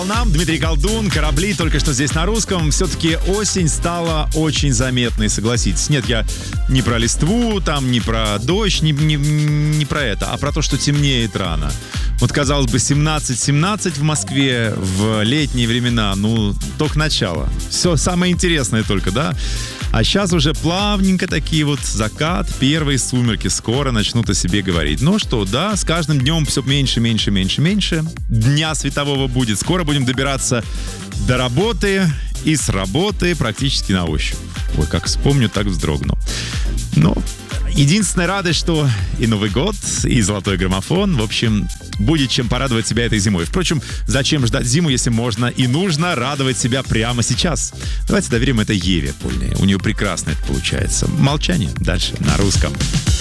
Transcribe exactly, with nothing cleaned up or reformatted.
Нам Дмитрий Колдун, «Корабли», только что здесь на русском. Все-таки осень стала очень заметной, согласитесь. Нет, я не про листву, там, не про дождь, не, не, не про это, а про то, что темнеет рано. Вот, казалось бы, семнадцать семнадцать в Москве в летние времена, ну, только начало. Все самое интересное только, да? А сейчас уже плавненько такие вот закат, первые сумерки скоро начнут о себе говорить. Ну что, да, с каждым днем все меньше, меньше, меньше, меньше. Дня светового будет. Скоро будем добираться до работы и с работы практически на ощупь. Ой, как вспомню, так вздрогну. Но единственная радость, что и Новый год, и золотой граммофон, в общем, будет чем порадовать себя этой зимой. Впрочем, зачем ждать зиму, если можно и нужно радовать себя прямо сейчас? Давайте доверим это Еве Польной. У нее прекрасно это получается. «Молчание» дальше на русском.